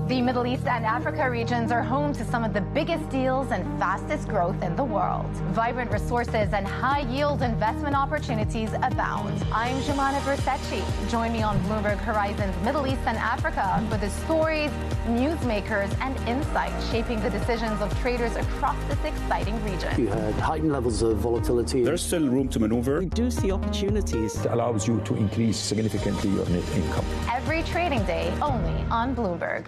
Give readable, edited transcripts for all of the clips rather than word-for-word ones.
The Middle East and Africa regions are home to some of the biggest deals and fastest growth in the world. Vibrant resources and high-yield investment opportunities abound. I'm Jumana Versace. Join me on Bloomberg Horizon's Middle East and Africa for the stories, newsmakers, and insights shaping the decisions of traders across this exciting region. You had heightened levels of volatility. There's still room to maneuver. We do see opportunities. It allows you to increase significantly your net income. Every trading day, only on Bloomberg.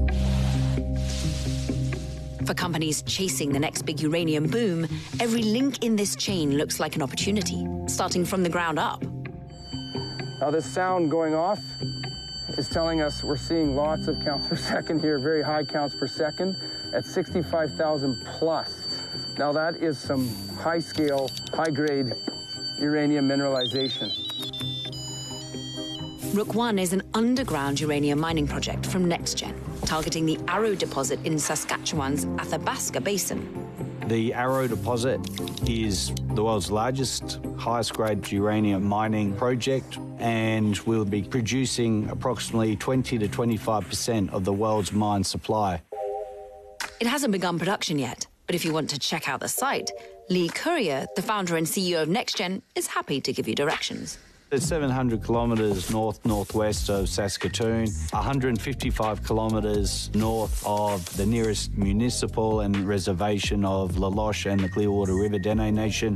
For companies chasing the next big uranium boom, every link in this chain looks like an opportunity, starting from the ground up. Now this sound going off is telling us we're seeing lots of counts per second here, very high counts per second at 65,000 plus. Now that is some high-scale, high-grade uranium mineralization. Rook I is an underground uranium mining project from NextGen, targeting the Arrow deposit in Saskatchewan's Athabasca Basin. The Arrow deposit is the world's largest, highest-grade uranium mining project, and will be producing approximately 20 to 25% of the world's mine supply. It hasn't begun production yet, but if you want to check out the site, Lee Courier, the founder and CEO of NextGen, is happy to give you directions. It's 700 kilometres north-northwest of Saskatoon, 155 kilometres north of the nearest municipal and reservation of La Loche and the Clearwater River Dene Nation.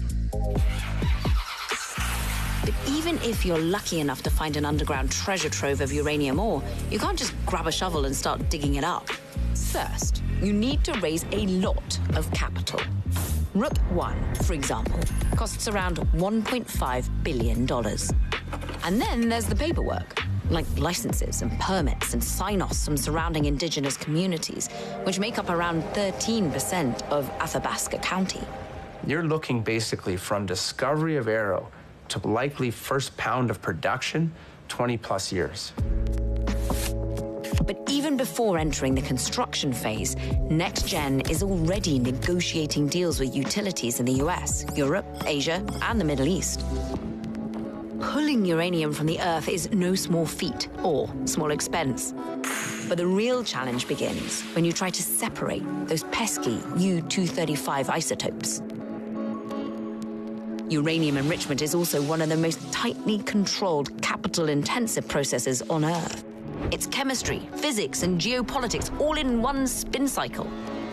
But even if you're lucky enough to find an underground treasure trove of uranium ore, you can't just grab a shovel and start digging it up. First, you need to raise a lot of capital. Rook I, for example, costs around $1.5 billion. And then there's the paperwork, like licenses and permits and sign-offs from surrounding Indigenous communities, which make up around 13% of Athabasca County. You're looking basically from discovery of Arrow to likely first pound of production, 20-plus years. But even before entering the construction phase, NextGen is already negotiating deals with utilities in the US, Europe, Asia, and the Middle East. Pulling uranium from the Earth is no small feat or small expense. But the real challenge begins when you try to separate those pesky U-235 isotopes. Uranium enrichment is also one of the most tightly controlled, capital-intensive processes on Earth. It's chemistry, physics, and geopolitics all in one spin cycle.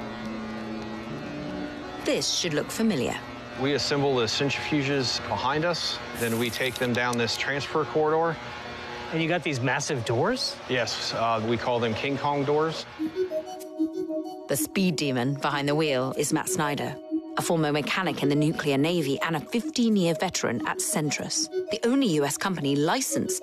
This should look familiar. We assemble the centrifuges behind us, then we take them down this transfer corridor. And you got these massive doors? Yes, we call them King Kong doors. The speed demon behind the wheel is Matt Snyder, a former mechanic in the nuclear navy and a 15-year veteran at Centrus, the only US company licensed